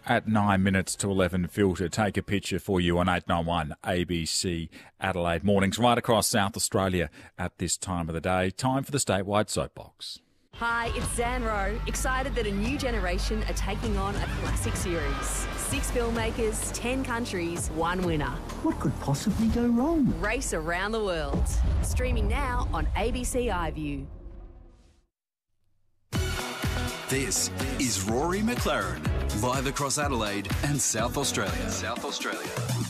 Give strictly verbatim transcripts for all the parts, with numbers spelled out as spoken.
At nine minutes to eleven, Phil to take a picture for you on eight nine one A B C Adelaide mornings right across South Australia at this time of the day. Time for the statewide soapbox. Hi, it's Zan Rowe, excited that a new generation are taking on a classic series. Six filmmakers, ten countries, one winner. What could possibly go wrong? Race around the world. Streaming now on A B C iView. This is Rory McLaren, live across Adelaide and South Australia. South Australia.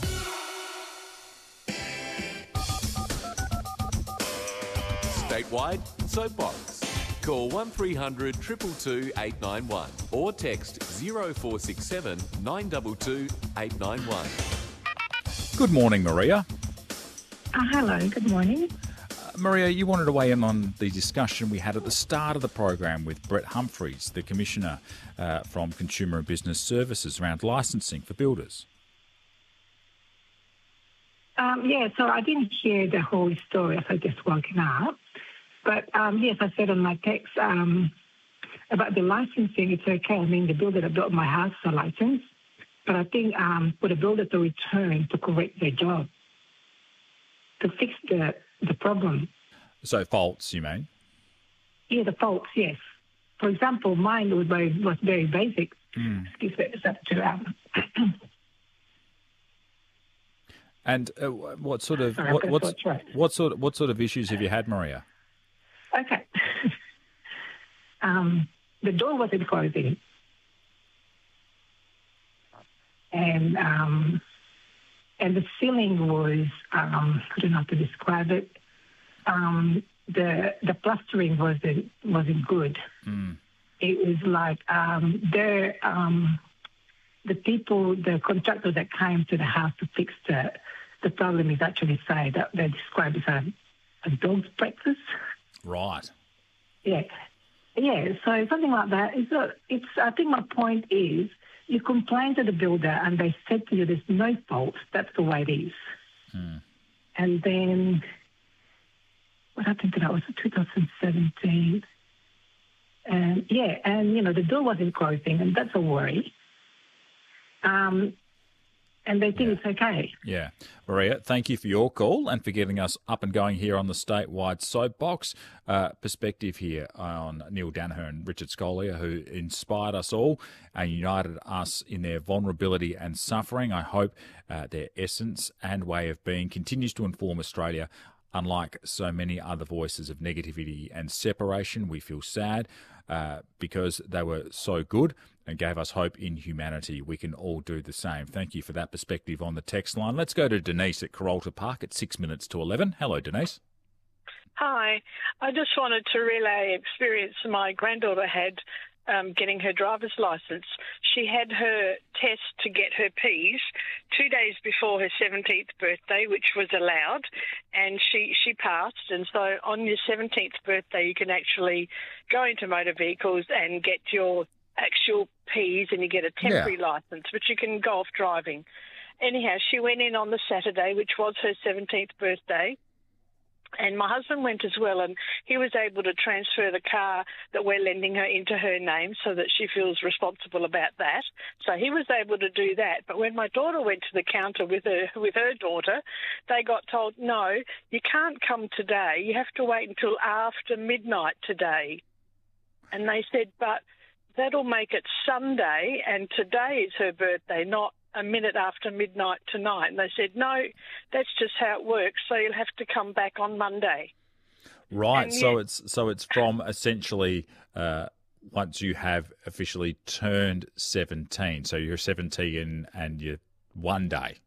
Statewide Soapbox. Call one three hundred two two two eight nine one or text zero four six seven nine two two eight nine one. Good morning, Maria. Uh, hello, good morning. Maria, you wanted to weigh in on the discussion we had at the start of the program with Brett Humphreys, the Commissioner uh, from Consumer and Business Services, around licensing for builders. Um, yeah, so I didn't hear the whole story as I just woken up. But um, yes, I said on my text um, about the licensing, it's okay. I mean, the builder that built my house is a license. But I think um, for the builder to return to correct their job, to fix the the problem. So faults, you mean? Yeah, the faults, yes. For example, mine was very, was very basic. Mm. Excuse me, it's up to, um, and uh, what sort of Sorry, what, what's, right. what sort of, what sort of issues have you had, Maria? Okay. um, the door wasn't closing. And um, and the ceiling was, um, I don't know how to describe it. Um, the the plastering wasn't wasn't good. Mm. It was like um, the um, the people, the contractor that came to the house to fix the the problem is actually say that they describe it as a, a dog's breakfast. Right. Yeah, yeah. So something like that. It's a, it's. I think my point is, you complain to the builder and they said to you, there's no fault. That's the way it is. Hmm. And then what happened to that? Was it two thousand seventeen? And yeah, and, you know, the door wasn't closing, and that's a worry. Um, and they think Yeah. it's okay. Yeah. Maria, thank you for your call and for getting us up and going here on the statewide soapbox. Uh, perspective here on Neil Danaher and Richard Scolia, who inspired us all and united us in their vulnerability and suffering. I hope uh, their essence and way of being continues to inform Australia. Unlike so many other voices of negativity and separation, we feel sad uh, because they were so good and gave us hope in humanity. We can all do the same. Thank you for that perspective on the text line. Let's go to Denise at Carolta Park at six minutes to eleven. Hello, Denise. Hi. I just wanted to relay experience my granddaughter had um, getting her driver's licence. She had her test to get her P's two days before her seventeenth birthday, which was allowed, and she, she passed. And so on your seventeenth birthday, you can actually go into motor vehicles and get your actual P's, and you get a temporary Yeah. licence, but you can go off driving. Anyhow, she went in on the Saturday, which was her seventeenth birthday, and my husband went as well, and he was able to transfer the car that we're lending her into her name so that she feels responsible about that. So he was able to do that. But when my daughter went to the counter with her with her daughter, they got told, no, you can't come today. You have to wait until after midnight today. And they said, but that'll make it Sunday, and today is her birthday, not a minute after midnight tonight. And they said, no, that's just how it works, so you'll have to come back on Monday. Right. And So yeah. it's so it's from essentially uh, once you have officially turned seventeen. So you're seventeen and you're one day.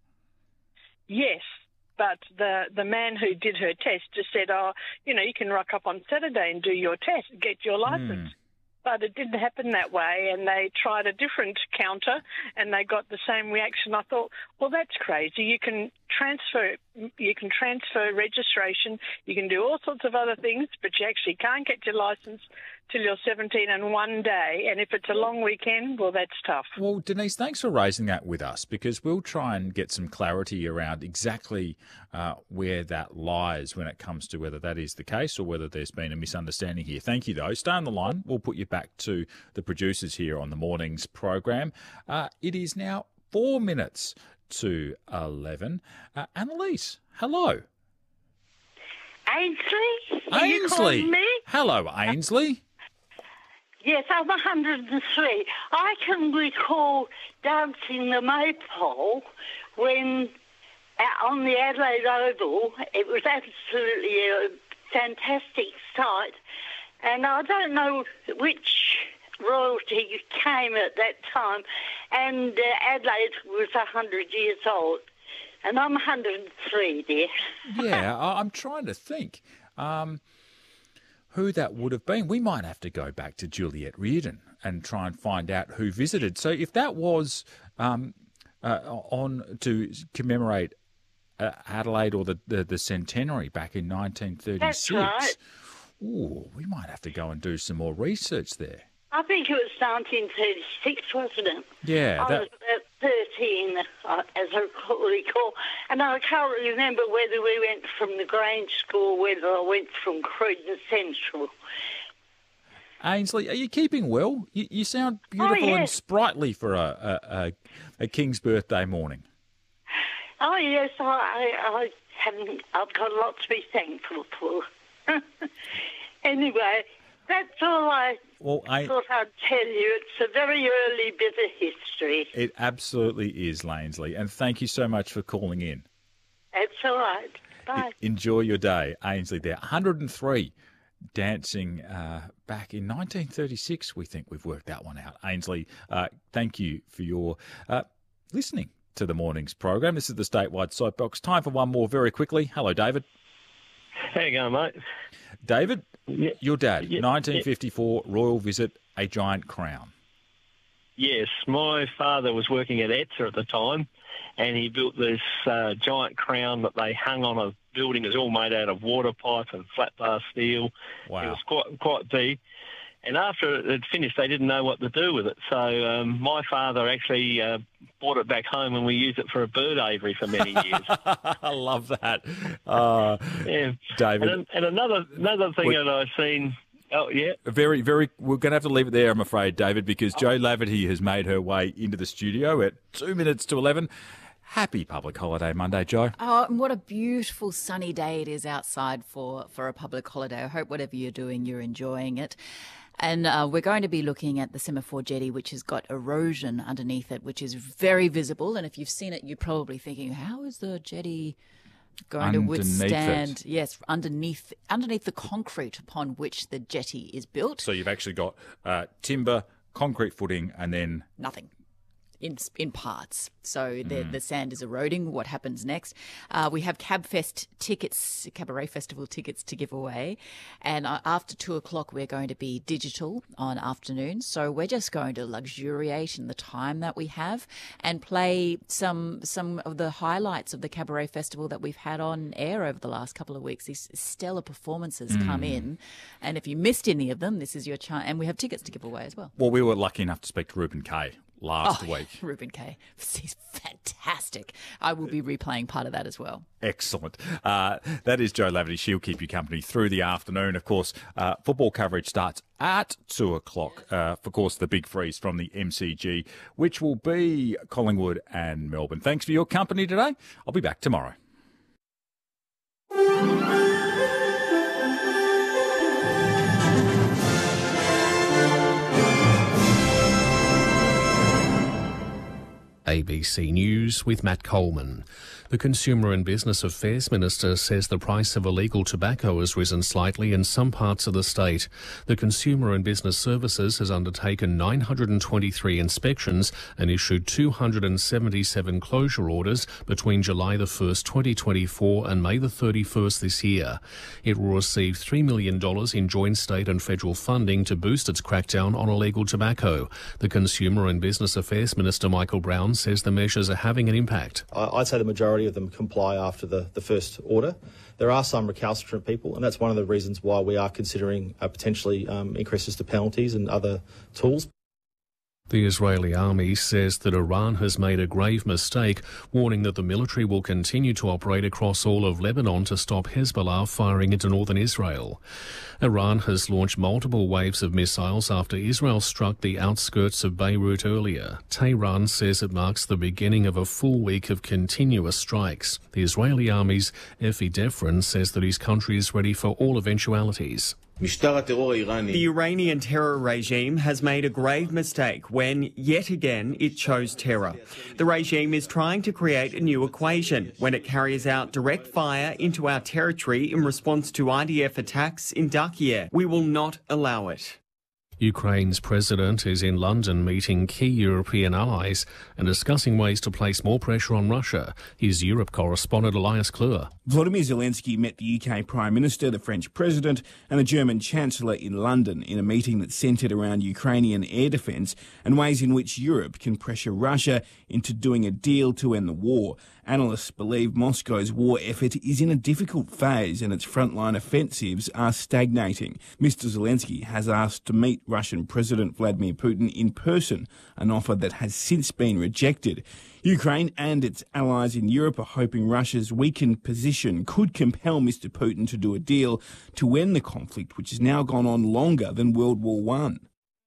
Yes, but the the man who did her test just said, oh, you know, you can rock up on Saturday and do your test, get your licence. Mm. But it didn't happen that way, and they tried a different counter, and they got the same reaction. I thought, well, that's crazy. You can transfer. You can transfer registration. You can do all sorts of other things, but you actually can't get your licence till you're seventeen and one day. And if it's a long weekend, well, that's tough. Well, Denise, thanks for raising that with us, because we'll try and get some clarity around exactly uh, where that lies when it comes to whether that is the case or whether there's been a misunderstanding here. Thank you, though. Stay on the line. We'll put you back to the producers here on the morning's program. Uh, it is now four minutes to eleven. Uh, Annalise, hello. Ainsley? Are you Ainsley. calling me? Hello, Ainsley. Yes, I'm one hundred and three. I can recall dancing the maypole when uh, on the Adelaide Oval. It was absolutely a fantastic sight. And I don't know which royalty came at that time. And uh, Adelaide was one hundred years old. And I'm one hundred and three, dear. Yeah, I- I'm trying to think. Um... who that would have been. We might have to go back to Juliet Reardon and try and find out who visited. So if that was um, uh, on to commemorate uh, Adelaide or the, the, the centenary back in nineteen thirty-six, That's right. Ooh, we might have to go and do some more research there. I think it was nineteen thirty-six, wasn't it? Yeah. I That, was about thirteen, uh, as I recall. And I can't remember whether we went from the Grange School, whether I went from Croydon Central. Ainsley, are you keeping well? You, you sound beautiful Oh, yes. and sprightly for a, a, a, a King's birthday morning. Oh, yes, I, I, I haven't, I've got a lot to be thankful for. Anyway, that's all I Well, I, thought I'd tell you. It's a very early bit of history. it absolutely is, Ainsley, and thank you so much for calling in. That's all right. Bye. Enjoy your day, Ainsley there. one hundred and three dancing uh, back in nineteen thirty-six, we think we've worked that one out. Ainsley, uh, thank you for your uh, listening to the morning's program. This is the Statewide Soapbox. Time for one more very quickly. Hello, David. How you going, mate? David, Yeah. your dad, Yeah. nineteen fifty-four, royal visit, a giant crown. Yes, my father was working at E T S A at the time, and he built this uh, giant crown that they hung on a building. It was all made out of water pipe and flat bar steel. Wow. It was quite quite big. And after it had finished, they didn't know what to do with it. So um, my father actually uh, brought it back home, and we used it for a bird aviary for many years. I love that. Uh, Yeah, David. And, and another another thing Wait. that I've seen. Oh yeah. Very, very. We're going to have to leave it there, I'm afraid, David, because Jo Laverty has made her way into the studio at two minutes to eleven. Happy public holiday Monday, Jo. Oh, and what a beautiful sunny day it is outside for, for a public holiday. I hope whatever you're doing, you're enjoying it. And uh, we're going to be looking at the Semaphore Jetty, which has got erosion underneath it, which is very visible. And if you've seen it, you're probably thinking, how is the jetty going Underneath to withstand? it. Yes, underneath underneath the concrete upon which the jetty is built. So you've actually got uh, timber, concrete footing, and then Nothing. In, in parts. So the, the sand is eroding. What happens next? Uh, we have CabFest tickets, Cabaret Festival tickets to give away. And uh, after two o'clock, we're going to be digital on afternoons. So we're just going to luxuriate in the time that we have and play some some of the highlights of the Cabaret Festival that we've had on air over the last couple of weeks. These stellar performances come in. And if you missed any of them, this is your chance. And we have tickets to give away as well. Well, we were lucky enough to speak to Ruben Kay last Oh, week. Ruben Kay. He's fantastic. I will be replaying part of that as well. Excellent. Uh, that is Jo Laverty. She'll keep you company through the afternoon. Of course, uh, football coverage starts at two o'clock. Uh, of course, the big freeze from the M C G, which will be Collingwood and Melbourne. Thanks for your company today. I'll be back tomorrow. A B C News with Matt Coleman. The Consumer and Business Affairs Minister says the price of illegal tobacco has risen slightly in some parts of the state. The Consumer and Business Services has undertaken nine hundred twenty-three inspections and issued two hundred seventy-seven closure orders between July the first, twenty twenty-four and May the thirty-first this year. It will receive three million dollars in joint state and federal funding to boost its crackdown on illegal tobacco. The Consumer and Business Affairs Minister Michael Brown says the measures are having an impact. I'd say the majority of them comply after the, the first order. There are some recalcitrant people, and that's one of the reasons why we are considering uh, potentially um, increases to penalties and other tools. The Israeli army says that Iran has made a grave mistake, warning that the military will continue to operate across all of Lebanon to stop Hezbollah firing into northern Israel. Iran has launched multiple waves of missiles after Israel struck the outskirts of Beirut earlier. Tehran says it marks the beginning of a full week of continuous strikes. The Israeli army's Efi Defrin says that his country is ready for all eventualities. The Iranian terror regime has made a grave mistake when, yet again, it chose terror. The regime is trying to create a new equation when it carries out direct fire into our territory in response to I D F attacks in Dakhiyeh. We will not allow it. Ukraine's president is in London meeting key European allies and discussing ways to place more pressure on Russia. His Europe correspondent Elias Klur. Volodymyr Zelensky met the U K Prime Minister, the French President and the German Chancellor in London in a meeting that centred around Ukrainian air defence and ways in which Europe can pressure Russia into doing a deal to end the war. Analysts believe Moscow's war effort is in a difficult phase and its frontline offensives are stagnating. Mister Zelensky has asked to meet Russian President Vladimir Putin in person, an offer that has since been rejected. Ukraine and its allies in Europe are hoping Russia's weakened position could compel Mister Putin to do a deal to end the conflict, which has now gone on longer than World War One.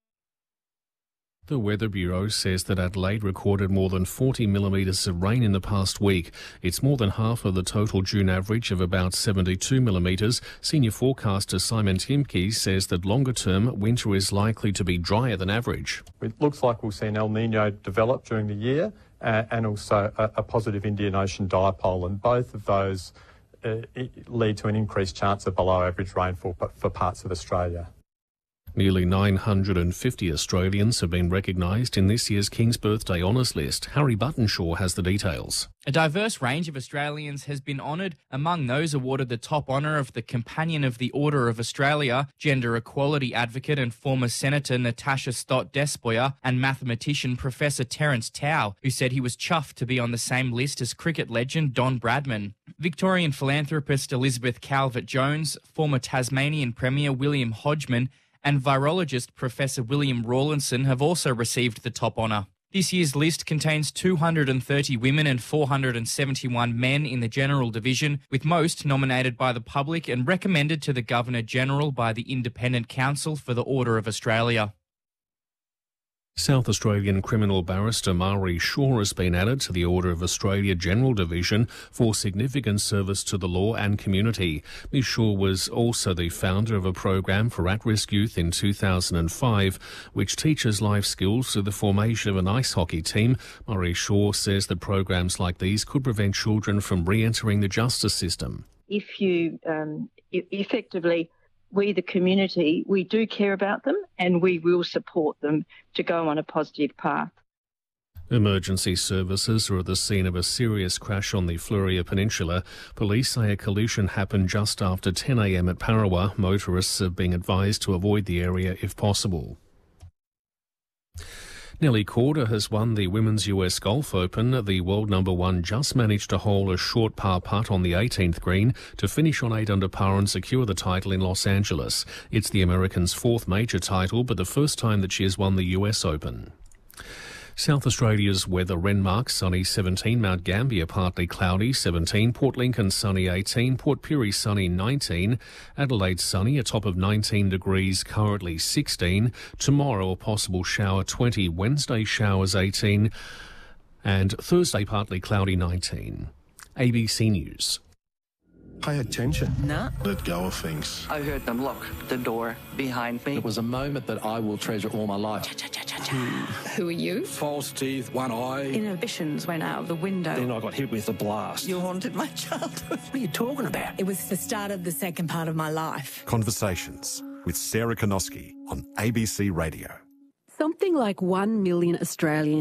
The Weather Bureau says that Adelaide recorded more than forty millimetres of rain in the past week. It's more than half of the total June average of about seventy-two millimetres. Senior forecaster Simon Timke says that longer term, winter is likely to be drier than average. It looks like we'll see an El Niño develop during the year uh, and also a, a positive Indian Ocean dipole, and both of those uh, lead to an increased chance of below average rainfall for parts of Australia. Nearly nine hundred fifty Australians have been recognised in this year's King's Birthday Honours List. Harry Buttonshaw has the details. A diverse range of Australians has been honoured. Among those awarded the top honour of the Companion of the Order of Australia, gender equality advocate and former Senator Natasha Stott-Despoja, and mathematician Professor Terence Tao, who said he was chuffed to be on the same list as cricket legend Don Bradman. Victorian philanthropist Elizabeth Calvert-Jones, former Tasmanian Premier William Hodgman, and virologist Professor William Rawlinson have also received the top honour. This year's list contains two hundred thirty women and four hundred seventy-one men in the General Division, with most nominated by the public and recommended to the Governor-General by the Independent Council for the Order of Australia. South Australian criminal barrister Marie Shaw has been added to the Order of Australia General Division for significant service to the law and community. Miz Shaw was also the founder of a program for at-risk youth in two thousand five, which teaches life skills through the formation of an ice hockey team. Marie Shaw says that programs like these could prevent children from re-entering the justice system. If you um, effectively... we, the community, we do care about them and we will support them to go on a positive path. Emergency services are at the scene of a serious crash on the Flouria Peninsula. Police say a collision happened just after ten a m at Parawa. Motorists are being advised to avoid the area if possible. Nelly Korda has won the Women's U S Golf Open. The world number one just managed to hole a short par putt on the eighteenth green to finish on eight under par and secure the title in Los Angeles. It's the American's fourth major title, but the first time that she has won the U S Open. South Australia's weather: Renmark sunny seventeen, Mount Gambier partly cloudy seventeen, Port Lincoln sunny eighteen, Port Pirie sunny nineteen, Adelaide sunny a top of nineteen degrees, currently sixteen, tomorrow a possible shower twenty, Wednesday showers eighteen, and Thursday partly cloudy nineteen. A B C News. Pay attention. No. Let go of things. I heard them lock the door behind me. It was a moment that I will treasure all my life. Who are you? False teeth, one eye. Inhibitions went out of the window. Then I got hit with a blast. You haunted my childhood. What are you talking about? It was the start of the second part of my life. Conversations with Sarah Konoski on A B C Radio. Something like one million Australians